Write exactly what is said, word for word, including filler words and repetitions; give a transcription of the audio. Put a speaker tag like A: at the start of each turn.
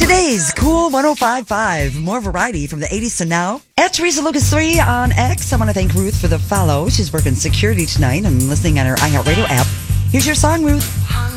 A: Today's Cool one oh five point five. More variety from the eighties to now. At Teresa Lucas three on X. I want to thank Ruth for the follow. She's working security tonight and listening on her iHeartRadio app. Here's your song, Ruth.